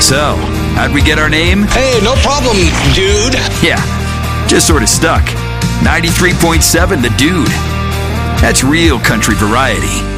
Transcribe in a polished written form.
So, how'd we get our name? Hey, no problem, dude. Yeah, just sort of stuck. 93.7 The Dude. That's real country variety.